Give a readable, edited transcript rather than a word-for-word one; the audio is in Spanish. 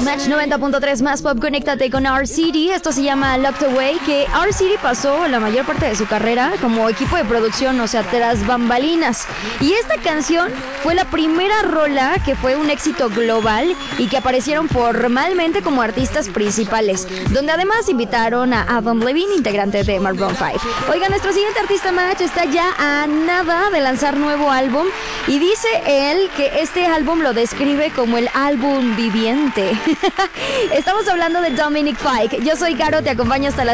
Match 90.3 más pop, conéctate con R-City. Esto se llama Locked Away, que R-City pasó la mayor parte de su carrera como equipo de producción, o sea, tras bambalinas. Y esta canción fue la primera rola que fue un éxito global y que aparecieron formalmente como artistas principales, donde además invitaron a Adam Levine, integrante de Maroon 5. Oiga, nuestro siguiente artista Match está ya a nada de lanzar nuevo álbum y dice él que este álbum lo describe como el álbum viviente. Estamos hablando de Dominic Fike. Yo soy Caro, te acompaño hasta las